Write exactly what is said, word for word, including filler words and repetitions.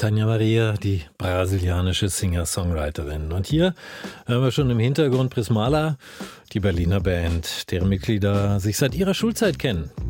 Tanja Maria, die brasilianische Singer-Songwriterin. Und hier hören wir schon im Hintergrund Prismala, die Berliner Band, deren Mitglieder sich seit ihrer Schulzeit kennen.